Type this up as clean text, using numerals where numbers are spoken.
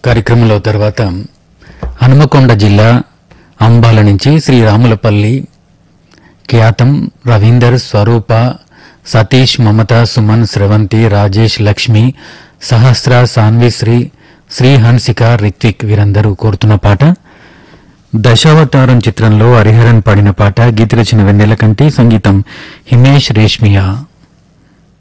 కార్యక్రమంలో తర్వాత హనుమకొండ జిల్లా అంబాల నుంచి శ్రీరాములపల్లి ఖ్యాతం రవీందర్ స్వరూప సతీష్ మమత సుమన్ స్రవంతి రాజేష్ లక్ష్మి సహస్ర సాన్విశ్రీ శ్రీ హన్సిక రిత్విక్ వీరందరూ కోరుతున్న పాట దశావతారం చిత్రంలో హరిహరన్ పాడిన పాట. గీత రచన వెన్నెలకంటి, సంగీతం హిమేష్ రేష్మియా.